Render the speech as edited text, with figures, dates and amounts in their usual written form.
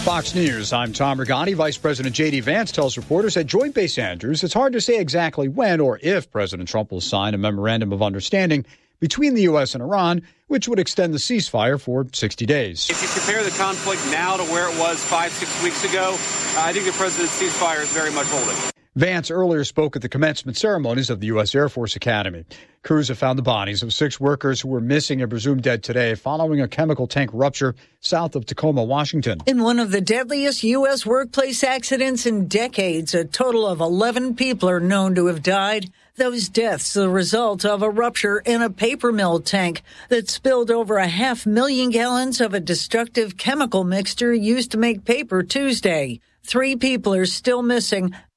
Fox News, I'm Tom Regani. Vice President J.D. Vance tells reporters at Joint Base Andrews it's hard to say exactly when or if President Trump will sign a memorandum of understanding between the U.S. and Iran, which would extend the ceasefire for 60 days. If you compare the conflict now to where it was 5-6 weeks ago, I think the president's ceasefire is very much holding. Vance earlier spoke at the commencement ceremonies of the U.S. Air Force Academy. Crews have found the bodies of 6 workers who were missing and presumed dead today following a chemical tank rupture south of Tacoma, Washington. In one of the deadliest U.S. workplace accidents in decades, a total of 11 people are known to have died. Those deaths the result of a rupture in a paper mill tank that spilled over 500,000 gallons of a destructive chemical mixture used to make paper Tuesday. 3 people are still missing.